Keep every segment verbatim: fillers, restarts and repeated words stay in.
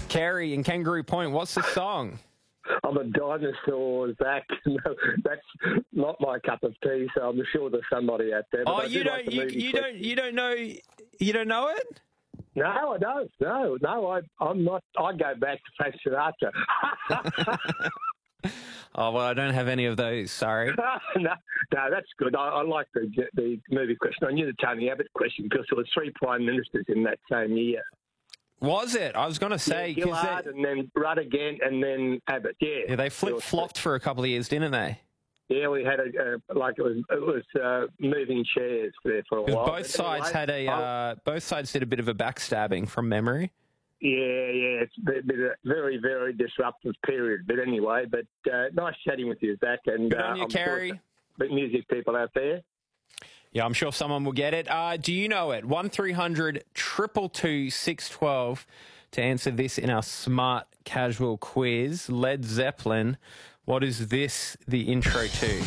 Carey in Kangaroo Point, what's the song? I'm a dinosaur, Zach. No, that's not my cup of tea, so I'm sure there's somebody out there. But Oh, I you do don't, like the you, movie you clip. don't, you don't know, you don't know it? No, I don't. No, no, I, I'm not. I go back to Frank Sinatra. Oh, well, I don't have any of those, sorry. no, no, that's good. I, I like the the movie question. I knew the Tony Abbott question because there were three prime ministers in that same year. Was it? I was going to say... Yeah, 'cause Gillard they, and then Rudd again and then Abbott, yeah. yeah, they flip-flopped for a couple of years, didn't they? Yeah, we had a, uh, like it was it was uh, moving chairs there for a Because while. both But sides anyway, had a... I- Uh, both sides did a bit of a backstabbing from memory. Yeah, yeah, it's been been a very, very disruptive period. But anyway, but uh, nice chatting with you, Zach. And Good on you, uh, I'm sure Carey. big music people out there. Yeah, I'm sure someone will get it. Uh, do you know it? one three hundred two two two six one two to answer this in our smart casual quiz. Led Zeppelin, what is this the intro to?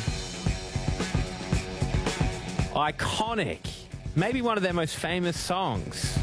Iconic. Maybe one of their most famous songs.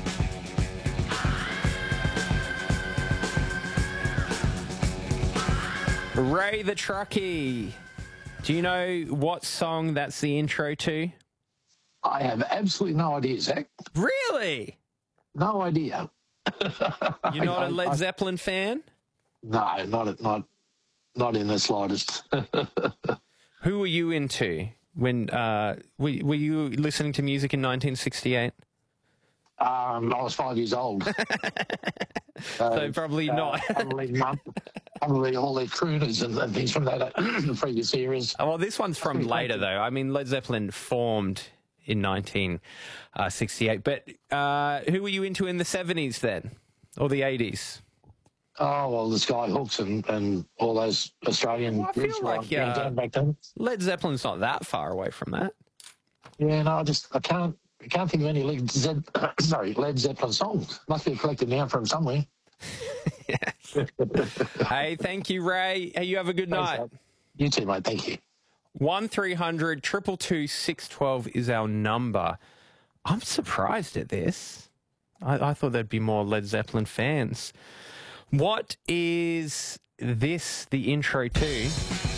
Ray the Truckee. Do you know what song that's the intro to? I have absolutely no idea, Zach. Really? No idea. You're not I- a Led I- Zeppelin fan? No, not not not in the slightest. Who were you into when uh, were, were you listening to music in nineteen sixty-eight? um, I was five years old. So probably uh, not. Probably, mum- probably all their crooners and, and things from that uh, previous eras. Oh, well, this one's from later, though. I mean, Led Zeppelin formed in nineteen sixty-eight. But uh, who were you into in the seventies then? Or the eighties? Oh, well, the Skyhooks and, and all those Australian Well, I feel groups like, around uh, down back then. Led Zeppelin's not that far away from that. Yeah, no, I just I can't I can't think of any Led, Ze- sorry, Led Zeppelin songs. Must be a collected noun from somewhere. Yes. Hey, thank you, Ray. Hey, you have a good Thanks, night. mate. You too, mate. Thank you. one three hundred two two two six one two is our number. I'm surprised at this. I, I thought there'd be more Led Zeppelin fans. What is this the intro to?